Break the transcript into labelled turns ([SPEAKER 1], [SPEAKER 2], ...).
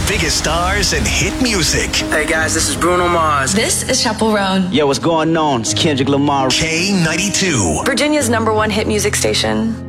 [SPEAKER 1] biggest stars and hit music.
[SPEAKER 2] Hey guys, this is Bruno Mars.
[SPEAKER 3] This is Chappell Roan.
[SPEAKER 4] Yo, what's going on? It's Kendrick Lamar.
[SPEAKER 1] K92.
[SPEAKER 3] Virginia's #1 hit music station.